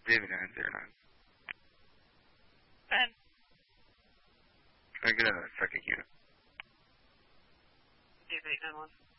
David 909. Ben. Can I get a second unit? David 891.